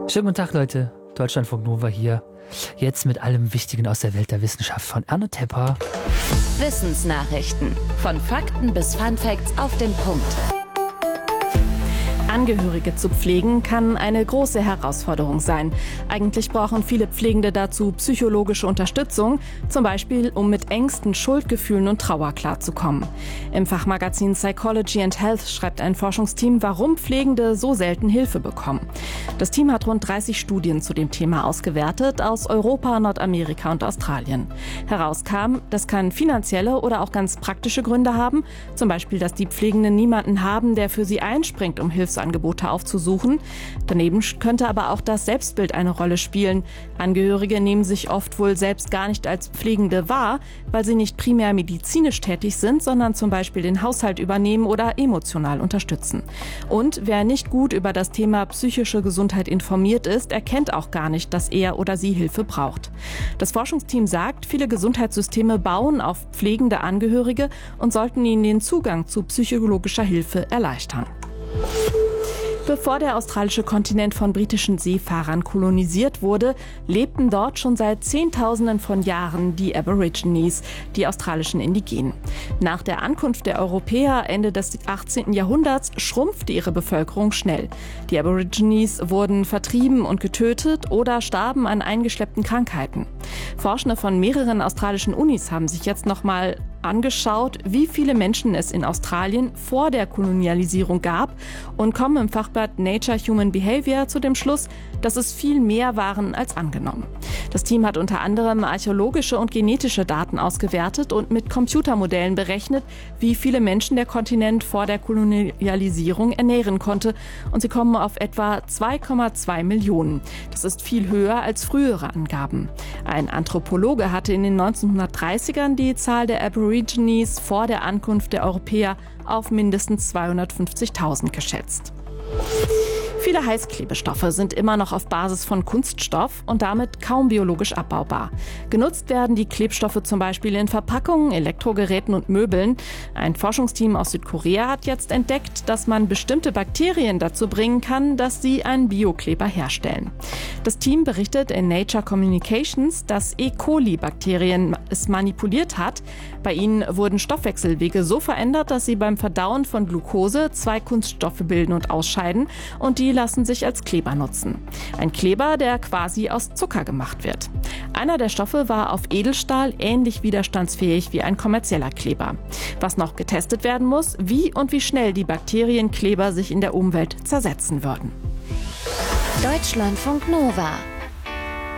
Schönen guten Tag, Leute. Deutschlandfunk Nova hier. Jetzt mit allem Wichtigen aus der Welt der Wissenschaft von Anne Tepper. Wissensnachrichten. Von Fakten bis Funfacts auf den Punkt. Angehörige zu pflegen kann eine große Herausforderung sein. Eigentlich brauchen viele Pflegende dazu psychologische Unterstützung, zum Beispiel um mit Ängsten, Schuldgefühlen und Trauer klarzukommen. Im Fachmagazin Psychology and Health schreibt ein Forschungsteam, warum Pflegende so selten Hilfe bekommen. Das Team hat rund 30 Studien zu dem Thema ausgewertet, aus Europa, Nordamerika und Australien. Herauskam, das kann finanzielle oder auch ganz praktische Gründe haben, zum Beispiel, dass die Pflegenden niemanden haben, der für sie einspringt, um Hilfsangebote aufzusuchen. Daneben könnte aber auch das Selbstbild eine Rolle spielen. Angehörige nehmen sich oft wohl selbst gar nicht als Pflegende wahr, weil sie nicht primär medizinisch tätig sind, sondern zum Beispiel den Haushalt übernehmen oder emotional unterstützen. Und wer nicht gut über das Thema psychische Gesundheit informiert ist, erkennt auch gar nicht, dass er oder sie Hilfe braucht. Das Forschungsteam sagt, viele Gesundheitssysteme bauen auf pflegende Angehörige und sollten ihnen den Zugang zu psychologischer Hilfe erleichtern. Bevor der australische Kontinent von britischen Seefahrern kolonisiert wurde, lebten dort schon seit Zehntausenden von Jahren die Aborigines, die australischen Indigenen. Nach der Ankunft der Europäer Ende des 18. Jahrhunderts schrumpfte ihre Bevölkerung schnell. Die Aborigines wurden vertrieben und getötet oder starben an eingeschleppten Krankheiten. Forschende von mehreren australischen Unis haben sich jetzt nochmal angeschaut, wie viele Menschen es in Australien vor der Kolonialisierung gab und kommen im Fachblatt Nature Human Behavior zu dem Schluss, dass es viel mehr waren als angenommen. Das Team hat unter anderem archäologische und genetische Daten ausgewertet und mit Computermodellen berechnet, wie viele Menschen der Kontinent vor der Kolonialisierung ernähren konnte, und sie kommen auf etwa 2,2 Millionen. Das ist viel höher als frühere Angaben. Ein Anthropologe hatte in den 1930ern die Zahl der Aborigines vor der Ankunft der Europäer auf mindestens 250.000 geschätzt. Viele Heißklebestoffe sind immer noch auf Basis von Kunststoff und damit kaum biologisch abbaubar. Genutzt werden die Klebstoffe zum Beispiel in Verpackungen, Elektrogeräten und Möbeln. Ein Forschungsteam aus Südkorea hat jetzt entdeckt, dass man bestimmte Bakterien dazu bringen kann, dass sie einen Biokleber herstellen. Das Team berichtet in Nature Communications, dass E. coli-Bakterien es manipuliert hat. Bei ihnen wurden Stoffwechselwege so verändert, dass sie beim Verdauen von Glucose zwei Kunststoffe bilden und ausscheiden, und die lassen sich als Kleber nutzen. Ein Kleber, der quasi aus Zucker gemacht wird. Einer der Stoffe war auf Edelstahl ähnlich widerstandsfähig wie ein kommerzieller Kleber. Was noch getestet werden muss, wie und wie schnell die Bakterienkleber sich in der Umwelt zersetzen würden. Deutschlandfunk Nova.